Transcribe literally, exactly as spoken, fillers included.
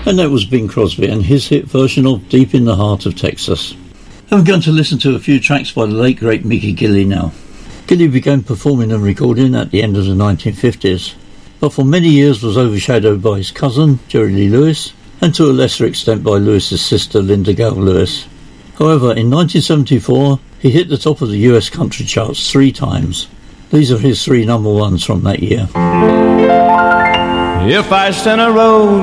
And that was Bing Crosby and his hit version of Deep in the Heart of Texas. And we're going to listen to a few tracks by the late great Mickey Gilley now. Gilley began performing and recording at the end of the nineteen fifties, but for many years was overshadowed by his cousin, Jerry Lee Lewis, and to a lesser extent by Lewis's sister, Linda Gale Lewis. However, in nineteen seventy-four, he hit the top of the U S country charts three times. These are his three number ones from that year. If I sent a rose